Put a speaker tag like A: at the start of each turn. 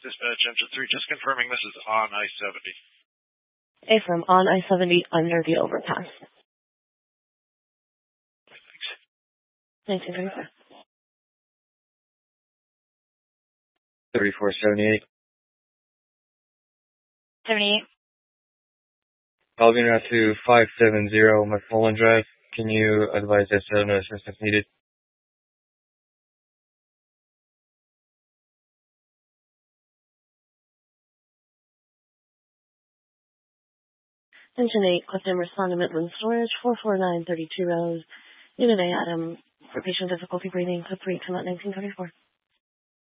A: Dispatch Engine 3, just confirming this is on I-70.
B: Affirm, on I-70 under the overpass.
A: Thanks.
B: 1934.
C: 3478.
B: 78.
C: Logging out to 570 McMullen Drive. Can you advise that no assistance needed?
B: Engine 8, Clifton, respond to Midland Storage, 44932 Rose. Unit A, Adam, for patient difficulty breathing, code 3, come out 1934.